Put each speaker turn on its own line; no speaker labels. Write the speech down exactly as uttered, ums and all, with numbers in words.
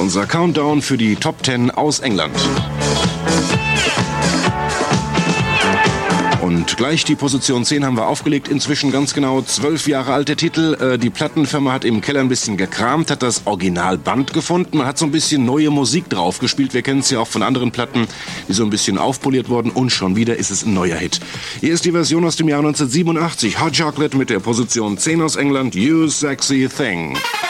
Unser Countdown für die Top zehn aus England. Und gleich die Position zehn haben wir aufgelegt. Inzwischen ganz genau zwölf Jahre alter Titel. Die Plattenfirma hat im Keller ein bisschen gekramt, hat das Originalband gefunden. Man hat so ein bisschen neue Musik drauf gespielt. Wir kennen es ja auch von anderen Platten, die so ein bisschen aufpoliert wurden. Und schon wieder ist es ein neuer Hit. Hier ist die Version aus dem Jahr neunzehnhundertsiebenundachtzig. Hot Chocolate mit der Position zehn aus England. You Sexy Thing.